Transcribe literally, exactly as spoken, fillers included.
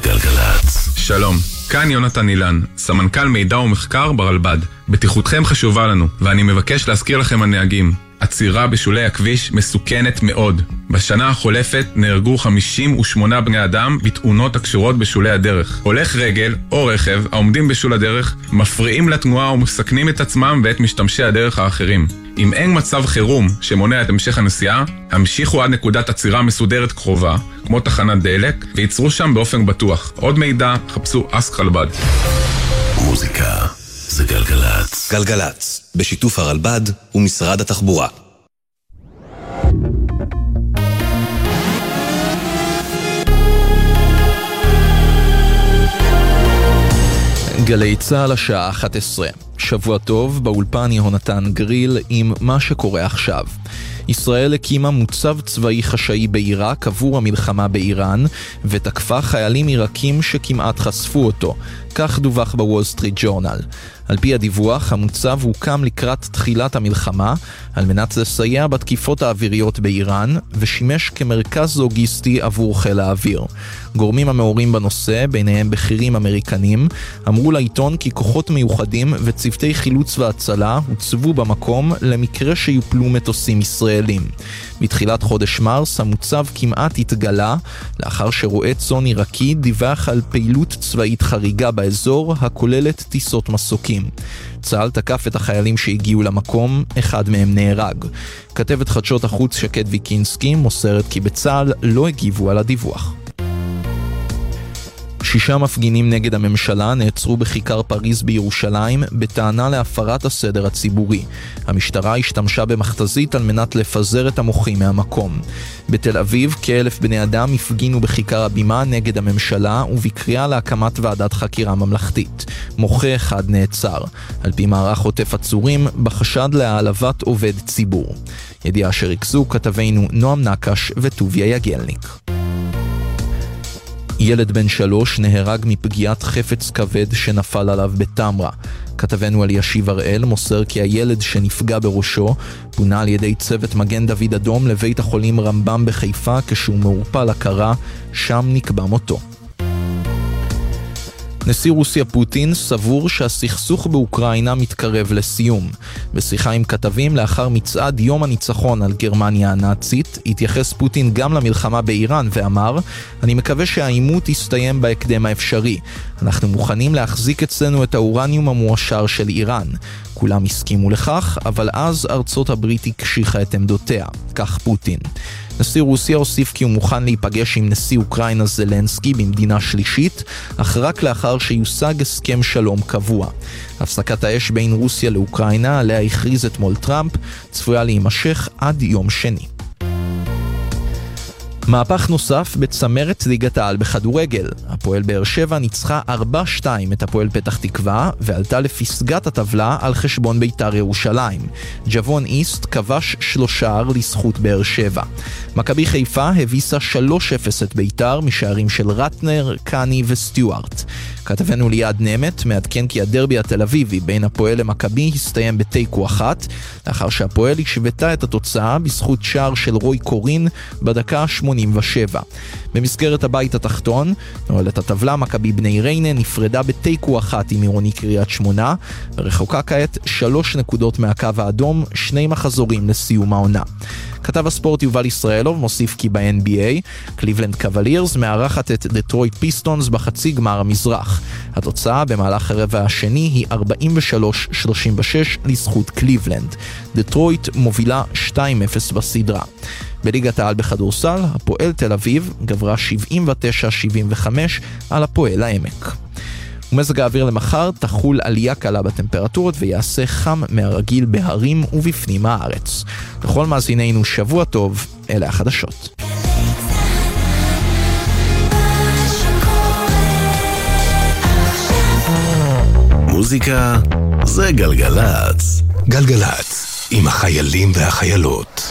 גלגלץ. שלום, כאן יונתן אילן, סמנכ"ל מידע ומחקר ברלב"ד. בטיחותכם חשובה לנו, ואני מבקש להזכיר לכם הנהגים. עצירה בשולי הכביש מסוכנת מאוד. בשנה החולפת נהרגו חמישים ושמונה בני אדם בתאונות הקשורות בשולי הדרך. הולך רגל או רכב העומדים בשול הדרך מפריעים לתנועה ומסכנים את עצמם ואת משתמשי הדרך האחרים. אם אין מצב חירום שמונע את המשך הנסיעה, המשיכו עד נקודת עצירה מסודרת קרובה, כמו תחנת דלק, וייצרו שם באופן בטוח. עוד מידע, חפשו אסק רלב"ד. מוזיקה זה גלגלץ. גלגלץ, בשיתוף הרלב"ד ומשרד התחבורה. גלי צהל השעה אחת עשרה. שבוע טוב, באולפן יהונתן גריל עם מה שקורה עכשיו. ישראל הקימה מוצב צבאי חשאי בעיראק עבור המלחמה באיראן, ותקפה חיילים עיראקים שכמעט חשפו אותו. כך דווח בוול סטריט ג'ורנל. על פי הדיווח, המוצב הוקם לקראת תחילת המלחמה, על מנת לסייע בתקיפות האוויריות באיראן, ושימש כמרכז לוגיסטי עבור חיל האוויר. גורמים המעורים בנושא, ביניהם בכירים אמריקנים, אמרו לעיתון כי כוחות מיוחדים וצוותי חילוץ והצלה הוצבו במקום למקרה שיופלו מטוסים ישראלים. בתחילת חודש מרס המוצב כמעט התגלה, לאחר שרועה צאן עיראקי דיווח על פעילות צבאית חריגה באזור הכוללת טיסות מסוקים. צה"ל תקף את החיילים שהגיעו למקום, אחד מהם נהרג. כתבת חדשות החוץ שקד ויקינסקי מוסרת כי בצה"ל לא הגיבו על הדיווח. שישה מפגינים נגד הממשלה נעצרו בכיכר פריז בירושלים בטענה להפרת הסדר הציבורי. המשטרה השתמשה במכתזית על מנת לפזר את המוחים מהמקום. בתל אביב כאלף בני אדם הפגינו בכיכר הבימה נגד הממשלה ובקריאה להקמת ועדת חקירה ממלכתית. מוחה אחד נעצר, על פי מערך חוטף עצורים בחשד להעלבת עובד ציבור. ידיעה שריקסו כתבינו נועם נקש וטוביה יגלניק. ילד בן שלוש נהרג מפגיעת חפץ כבד שנפל עליו בתמרה. כתבנו על ישיב הראל מוסר כי הילד שנפגע בראשו פונה על ידי צוות מגן דוד אדום לבית החולים רמב"ם בחיפה כשהוא מעורפל הכרה, שם נקבע מותו. נשיא רוסיה פוטין סבור שהסכסוך באוקראינה מתקרב לסיום. בשיחה עם כתבים לאחר מצעד יום הניצחון על גרמניה הנאצית, התייחס פוטין גם למלחמה באיראן ואמר, אני מקווה שהאימות יסתיים בהקדם האפשרי. אנחנו מוכנים להחזיק אצלנו את האורניום המועשר של איראן. כולם הסכימו לכך, אבל אז ארצות הברית הקשיחה את עמדותיה. כך פוטין. נשיא רוסיה הוסיף כי הוא מוכן להיפגש עם נשיא אוקראינה זלנסקי במדינה שלישית, אך רק לאחר שיושג הסכם שלום קבוע. הפסקת האש בין רוסיה לאוקראינה, עליה הכריז אתמול טראמפ, צפויה להימשך עד יום שני. מהפך נוסף בצמרת ליגת העל בכדורגל. הפועל באר שבע ניצחה ארבע שתיים את הפועל פתח תקווה ועלתה לפסגת הטבלה על חשבון ביתר ירושלים. ג'וון איסט כבש שלושה לזכות באר שבע. מכבי חיפה הביסה שלוש אפס את ביתר משערים של רטנר, קני וסטיוארט. כתבנו ליד נמת מעדכן כי הדרבי התל אביבי בין הפועל למכבי הסתיים בתיקו אחת, לאחר שהפועל השוותה את התוצאה בזכות שער של רוי קורין בדקה שמונים ושבע. במסגרת הבית התחתון, נועלת הטבלה מכבי בני ריינה נפרדה בתיקו אחת עם עירוני קריית שמונה, ורחוקה כעת שלוש נקודות מהקו האדום, שני מחזורים לסיום העונה. כתב הספורט יובל ישראלוב מוסיף כי ב-אן בי איי, קליבלנד קוולירס מארחת את דטרויט פיסטונס בחצי גמר המזרח. התוצאה במהלך הרבע השני היא ארבעים ושלוש שלושים ושש לזכות קליבלנד. דטרויט מובילה שתיים אפס בסדרה. בליגת העל בכדורסל, הפועל תל אביב גברה שבעים ותשע שבעים וחמש על הפועל העמק. ומזג האוויר למחר תחול עלייה קלה בטמפרטורות ויעשה חם מהרגיל בהרים ובפנים הארץ. לכל מאזינינו שבוע טוב, אלה החדשות. מוזיקה זה גלגלץ. גלגלץ עם החיילים והחיילות.